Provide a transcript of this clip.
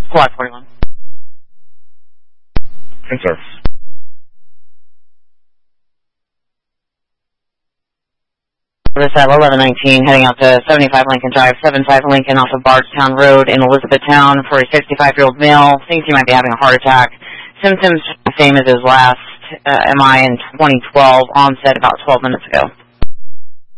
Quad 41. Yes, sir. This at 1119, heading out to 75 Lincoln Drive, 75 Lincoln off of Bardstown Road in Elizabethtown for a 65-year-old male. Thinks he might be having a heart attack. Symptoms the same as his last MI in 2012, onset about 12 minutes ago.